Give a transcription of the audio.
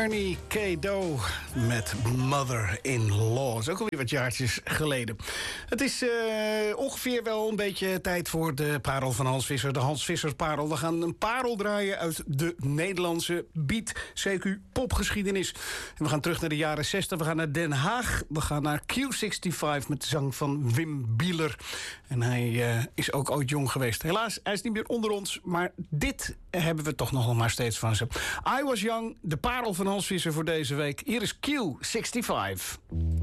Ernie K. Doe met Mother-in-Law. Dat is ook alweer wat jaartjes geleden. Het is ongeveer wel een beetje tijd voor de parel van Hans Visser. De Hans Visser parel. We gaan een parel draaien uit de Nederlandse beat, CQ popgeschiedenis. En we gaan terug naar de jaren 60. We gaan naar Den Haag. We gaan naar Q65 met de zang van Wim Bieler. En hij is ook ooit jong geweest. Helaas, hij is niet meer onder ons. Maar dit hebben we toch nog maar steeds van ze. I Was Young, de parel van Hans Visser voor deze week. Hier is Q65.